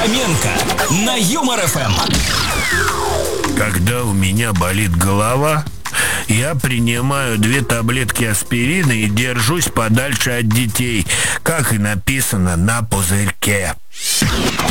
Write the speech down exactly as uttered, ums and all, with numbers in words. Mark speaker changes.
Speaker 1: Фоменко на Юмор эф эм.
Speaker 2: Когда у меня болит голова, я принимаю две таблетки аспирина и держусь подальше от детей, как и написано на пузырьке.